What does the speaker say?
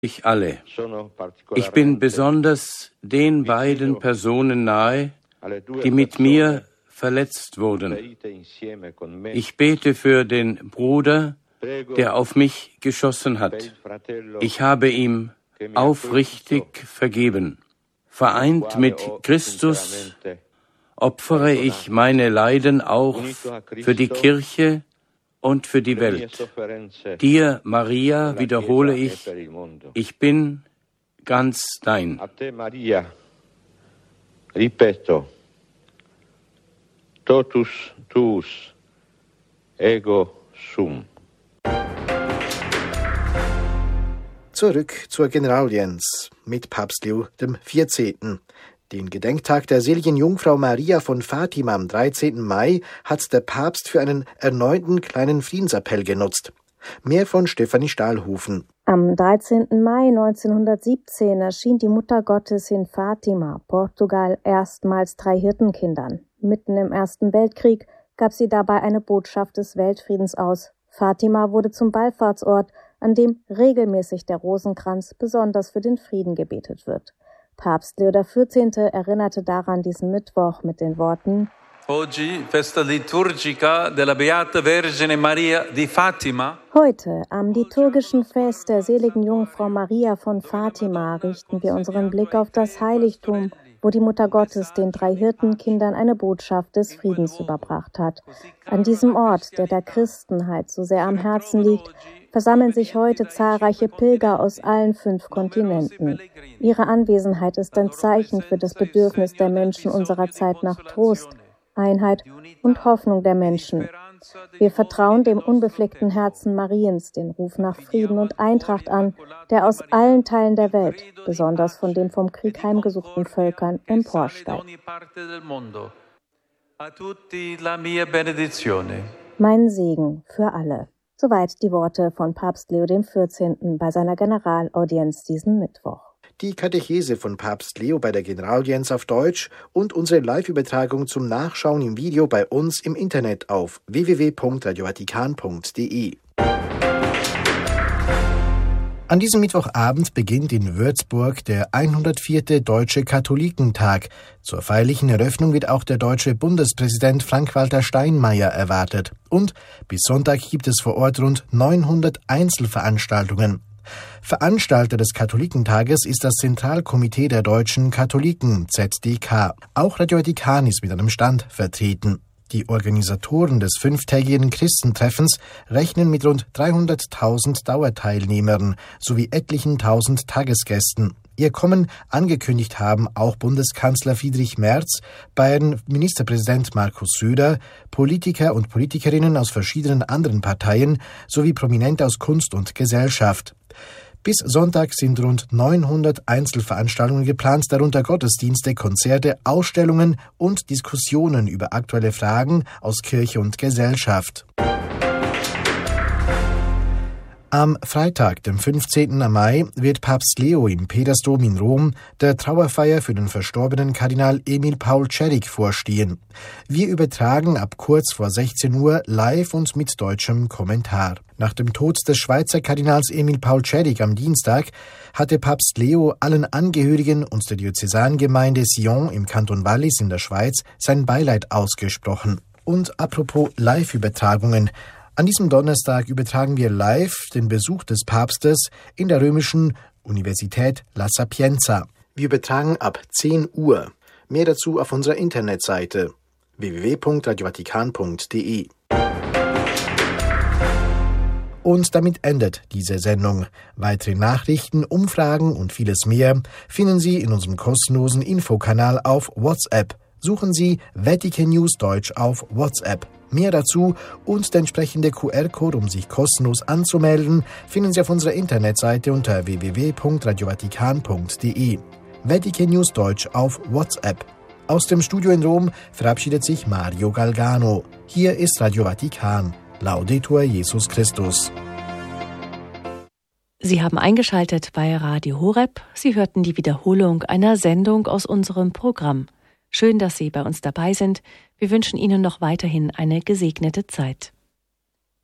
ich alle. Ich bin besonders den beiden Personen nahe, die mit mir verletzt wurden. Ich bete für den Bruder, der auf mich geschossen hat. Ich habe ihm aufrichtig vergeben. Vereint mit Christus opfere ich meine Leiden auch für die Kirche und für die Welt. Dir, Maria, wiederhole ich bin ganz dein. A te, Maria, ripeto, totus tuus, ego sum. Zurück zur Generalaudienz mit Papst Leo XIV. Den Gedenktag der seligen Jungfrau Maria von Fatima am 13. Mai hat der Papst für einen erneuten kleinen Friedensappell genutzt. Mehr von Stefanie Stahlhofen. Am 13. Mai 1917 erschien die Mutter Gottes in Fatima, Portugal, erstmals 3 Hirtenkindern. Mitten im Ersten Weltkrieg gab sie dabei eine Botschaft des Weltfriedens aus. Fatima wurde zum Wallfahrtsort, an dem regelmäßig der Rosenkranz besonders für den Frieden gebetet wird. Papst Leo XIV. Erinnerte daran diesen Mittwoch mit den Worten: Oggi, festa liturgica della Beata Vergine Maria di Fatima. Heute, am liturgischen Fest der seligen Jungfrau Maria von Fatima, richten wir unseren Blick auf das Heiligtum, wo die Mutter Gottes den 3 Hirtenkindern eine Botschaft des Friedens überbracht hat. An diesem Ort, der Christenheit so sehr am Herzen liegt, versammeln sich heute zahlreiche Pilger aus allen 5 Kontinenten. Ihre Anwesenheit ist ein Zeichen für das Bedürfnis der Menschen unserer Zeit nach Trost, Einheit und Hoffnung der Menschen. Wir vertrauen dem unbefleckten Herzen Mariens den Ruf nach Frieden und Eintracht an, der aus allen Teilen der Welt, besonders von den vom Krieg heimgesuchten Völkern, emporsteigt. Mein Segen für alle. Soweit die Worte von Papst Leo XIV. Bei seiner Generalaudienz diesen Mittwoch. Die Katechese von Papst Leo bei der Generalaudienz auf Deutsch und unsere Live-Übertragung zum Nachschauen im Video bei uns im Internet auf www.radiovatikan.de. An diesem Mittwochabend beginnt in Würzburg der 104. Deutsche Katholikentag. Zur feierlichen Eröffnung wird auch der deutsche Bundespräsident Frank-Walter Steinmeier erwartet. Und bis Sonntag gibt es vor Ort rund 900 Einzelveranstaltungen. Veranstalter des Katholikentages ist das Zentralkomitee der deutschen Katholiken, ZDK. Auch Radio Vatikan ist mit einem Stand vertreten. Die Organisatoren des 5-tägigen Christentreffens rechnen mit rund 300.000 Dauerteilnehmern sowie etlichen 1.000 Tagesgästen. Ihr Kommen angekündigt haben auch Bundeskanzler Friedrich Merz, Bayern-Ministerpräsident Markus Söder, Politiker und Politikerinnen aus verschiedenen anderen Parteien sowie Prominente aus Kunst und Gesellschaft. Bis Sonntag sind rund 900 Einzelveranstaltungen geplant, darunter Gottesdienste, Konzerte, Ausstellungen und Diskussionen über aktuelle Fragen aus Kirche und Gesellschaft. Am Freitag, dem 15. Mai, wird Papst Leo im Petersdom in Rom der Trauerfeier für den verstorbenen Kardinal Emil Paul Tschering vorstehen. Wir übertragen ab kurz vor 16 Uhr live und mit deutschem Kommentar. Nach dem Tod des Schweizer Kardinals Emil Paul Tschering am Dienstag hatte Papst Leo allen Angehörigen und der Diözesangemeinde Sion im Kanton Wallis in der Schweiz sein Beileid ausgesprochen. Und apropos Live-Übertragungen. An diesem Donnerstag übertragen wir live den Besuch des Papstes in der römischen Universität La Sapienza. Wir übertragen ab 10 Uhr. Mehr dazu auf unserer Internetseite www.radiovatikan.de. Und damit endet diese Sendung. Weitere Nachrichten, Umfragen und vieles mehr finden Sie in unserem kostenlosen Infokanal auf WhatsApp. Suchen Sie Vatikan News Deutsch auf WhatsApp. Mehr dazu und der entsprechende QR-Code, um sich kostenlos anzumelden, finden Sie auf unserer Internetseite unter www.radiovatikan.de. Vatikan News Deutsch auf WhatsApp. Aus dem Studio in Rom verabschiedet sich Mario Galgano. Hier ist Radio Vatikan. Laudetur Jesus Christus. Sie haben eingeschaltet bei Radio Horeb. Sie hörten die Wiederholung einer Sendung aus unserem Programm. Schön, dass Sie bei uns dabei sind. Wir wünschen Ihnen noch weiterhin eine gesegnete Zeit.